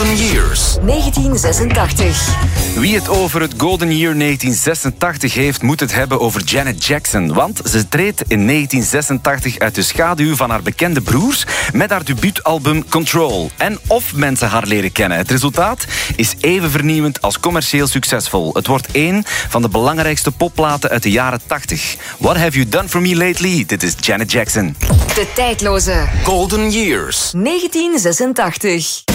Golden Years. 1986. Wie het over het Golden Year 1986 heeft, moet het hebben over Janet Jackson. Want ze treedt in 1986 uit de schaduw van haar bekende broers met haar debuutalbum Control. En of mensen haar leren kennen. Het resultaat is even vernieuwend als commercieel succesvol. Het wordt één van de belangrijkste popplaten uit de jaren 80. What Have You Done For Me Lately? Dit is Janet Jackson. De tijdloze Golden Years. 1986.